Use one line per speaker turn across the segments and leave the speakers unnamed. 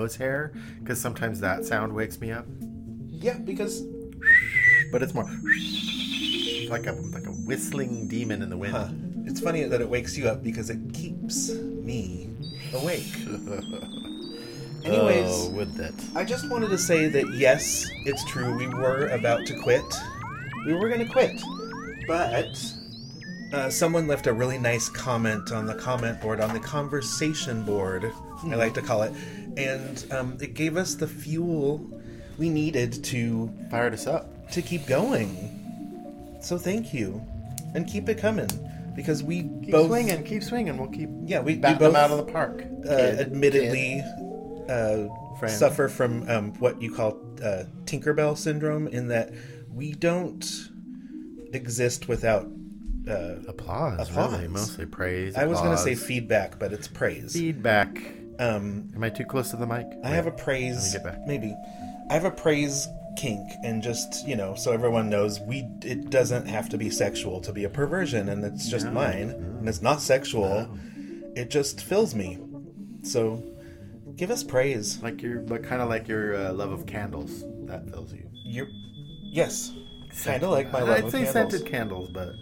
nose hair, because sometimes that sound wakes me up.
Yeah, because...
But it's more like a whistling demon in the wind.
Huh. It's funny that it wakes you up because it keeps me awake. Anyways,
with it.
I just wanted to say that yes, it's true, we were about to quit. We were going to quit. But someone left a really nice comment on the comment board, on the conversation board, I like to call it. And it gave us the fuel we needed to...
Fired us up.
To keep going. So thank you. And keep it coming. Because we both...
Keep swinging. We'll keep
we
batting
both,
them out of the park.
Admittedly... suffer from what you call Tinkerbell syndrome, in that we don't exist without
applause. Really, mostly praise.
I was going to say feedback, but it's praise.
Feedback. Am I too close to the mic?
I have a praise.
Let me get back.
Maybe I have a praise kink, and just so everyone knows, it doesn't have to be sexual to be a perversion, and it's just mine, and it's not sexual. It just fills me. So. Give us praise.
Kind of like your love of candles. That fills you.
Yes. Kind of like my love of candles.
I'd say scented candles, but...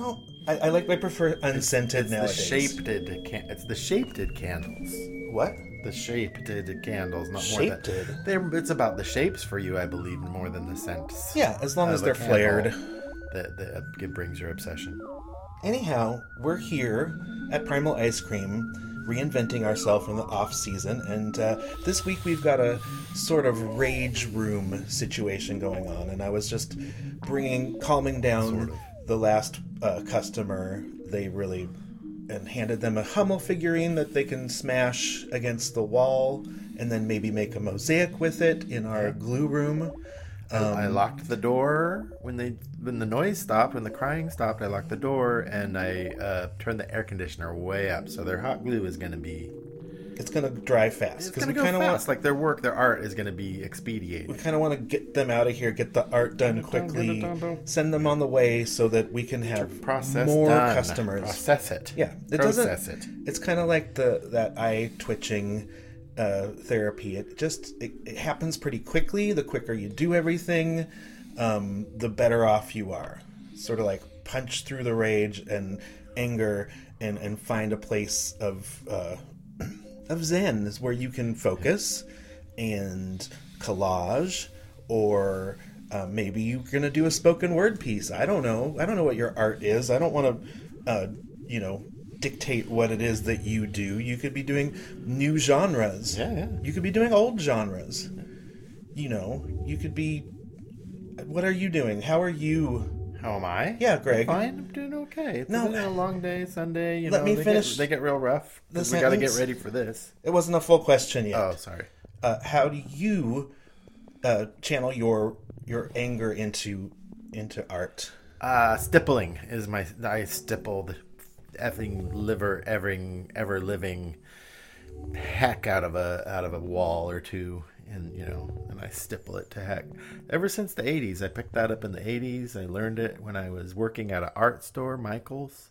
I prefer unscented nowadays.
It's the shaped candles.
What?
The shaped candles, not
shaped.
It's about the shapes for you, I believe, more than the scents.
Yeah, as long as they're flared.
That brings your obsession.
Anyhow, we're here at Primal Ice Cream, reinventing ourselves in the off season, and this week we've got a sort of rage room situation going on, and I was just calming down the last customer. They really handed them a Hummel figurine that they can smash against the wall and then maybe make a mosaic with it in our glue room.
I locked the door when the noise stopped, when the crying stopped. I locked the door and I turned the air conditioner way up, so their hot glue is going to be...
It's going to dry fast.
It's going to go fast. Like their art is going to be expedited.
We kind of want to get them out of here, get the art done quickly, send them on the way so that we can have more customers.
Process it.
Yeah,
Process it.
It's kind of like that eye twitching therapy. It happens pretty quickly. The quicker you do everything, the better off you are. Sort of like punch through the rage and anger and find a place of zen, is where you can focus and collage, or maybe you're gonna do a spoken word piece. I don't know what your art is. I don't want to dictate what it is that you do. You could be doing new genres.
Yeah.
You could be doing old genres. You could be... What are you doing? How are you?
How am I?
Yeah, Greg.
I'm fine. I'm doing okay. It's been a long day, Sunday.
Let me finish.
They get real rough. We got to get ready for this.
It wasn't a full question yet.
Oh, sorry.
How do you channel your anger into art?
Stippling is I stippled effing ever living heck out of a wall or two, and I stipple it to heck. Ever since the 80s, I picked that up in the 80s. I learned it when I was working at an art store, Michaels.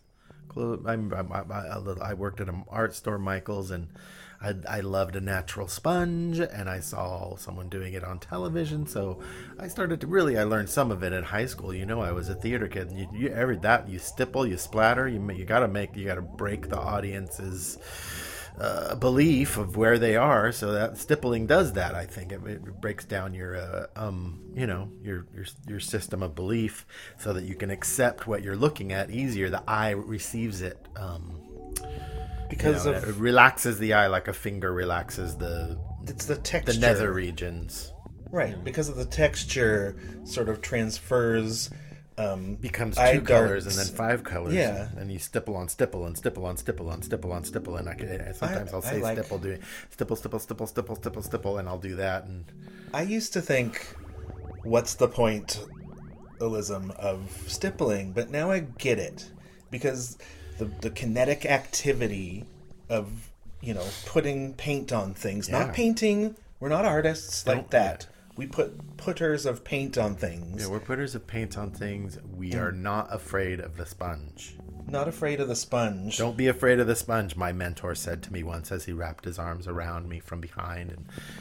I worked at an art store, Michaels, and I loved a natural sponge, and I saw someone doing it on television, so I started to I learned some of it in high school. I was a theater kid, and you stipple, you splatter, you gotta break the audience's belief of where they are, so that stippling does that. I think it breaks down your your system of belief so that you can accept what you're looking at easier. The eye receives it because it relaxes the eye like a finger relaxes
it's the texture,
the nether regions,
right? Because of the texture sort of transfers.
Becomes 2 colors and then 5 colors.
Yeah.
And you stipple on stipple and stipple on stipple on stipple on stipple. And sometimes I'll say stipple, doing stipple, and I'll do that. And
I used to think, what's the pointillism of stippling? But now I get it. Because the kinetic activity of, putting paint on things. Yeah. Not painting. We're not artists like that. We put putters of paint on things.
Yeah, we're putters of paint on things. We are not afraid of the sponge.
Not afraid of the sponge.
Don't be afraid of the sponge, my mentor said to me once as he wrapped his arms around me from behind and